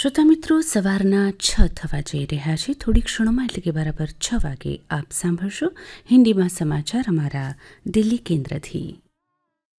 શ્રોતા મિત્રો, સવારના 6 થવા જઈ રહ્યા છે. થોડી ક્ષણોમાં એટલે કે બરાબર 6 વાગે આપ સાંભળશો હિન્દીમાં સમાચાર અમારા દિલ્હી કેન્દ્રથી.